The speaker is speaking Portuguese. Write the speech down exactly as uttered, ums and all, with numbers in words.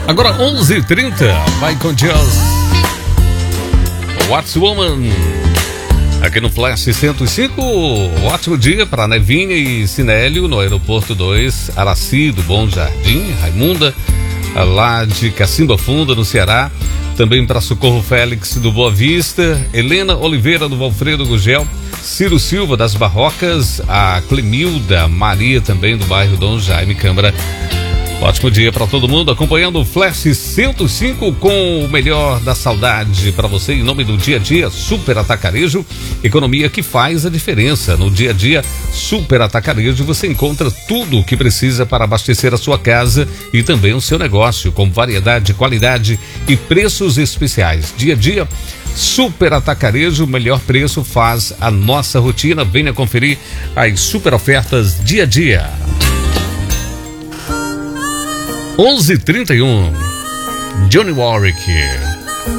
Agora onze e trinta, vai com Just What's Woman aqui no Flash cento e cinco. Ótimo dia para Nevinha e Sinélio no Aeroporto dois, Araci do Bom Jardim, Raimunda lá de Cacimba Funda no Ceará, também para Socorro Félix do Boa Vista, Helena Oliveira do Valfredo Gugel, Ciro Silva das Barrocas, a Clemilda Maria também do bairro Dom Jaime Câmara. Ótimo dia para todo mundo acompanhando o Flash cento e cinco com o melhor da saudade para você em nome do Dia a Dia Super Atacarejo, economia que faz a diferença. No Dia a Dia Super Atacarejo você encontra tudo o que precisa para abastecer a sua casa e também o seu negócio, com variedade, qualidade e preços especiais. Dia a Dia Super Atacarejo, o melhor preço faz a nossa rotina. Venha conferir as super ofertas Dia a Dia. onze e trinta e um, Johnny Warwick.